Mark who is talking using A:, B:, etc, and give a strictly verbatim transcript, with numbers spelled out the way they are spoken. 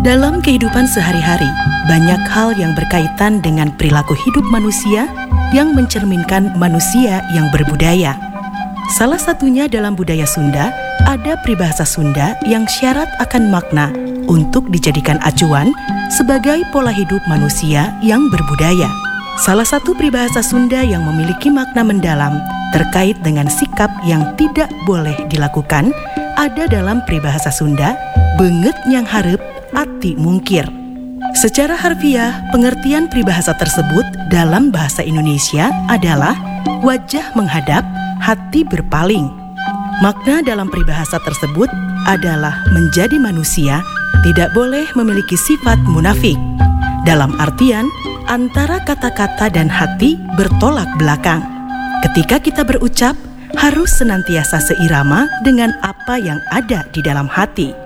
A: Dalam kehidupan sehari-hari, banyak hal yang berkaitan dengan perilaku hidup manusia yang mencerminkan manusia yang berbudaya. Salah satunya dalam budaya Sunda, ada peribahasa Sunda yang syarat akan makna untuk dijadikan acuan sebagai pola hidup manusia yang berbudaya. Salah satu peribahasa Sunda yang memiliki makna mendalam terkait dengan sikap yang tidak boleh dilakukan ada dalam peribahasa Sunda, beungeut nyang hareup ati mungkir. Secara harfiah, pengertian peribahasa tersebut dalam bahasa Indonesia adalah wajah menghadap, hati berpaling. Makna dalam peribahasa tersebut adalah menjadi manusia tidak boleh memiliki sifat munafik. Dalam artian, antara kata-kata dan hati bertolak belakang. Ketika kita berucap, harus senantiasa seirama dengan apa yang ada di dalam hati.